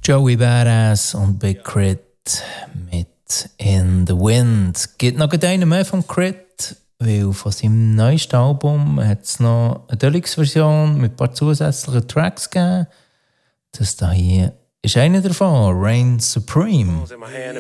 Joey Badass und Big Crit mit In the Wind. Gibt noch einen mehr vom Crit, weil von seinem neuesten Album hat es noch eine Deluxe-Version mit ein paar zusätzlichen Tracks gegeben. Das da hier ist einer davon, Reign Supreme.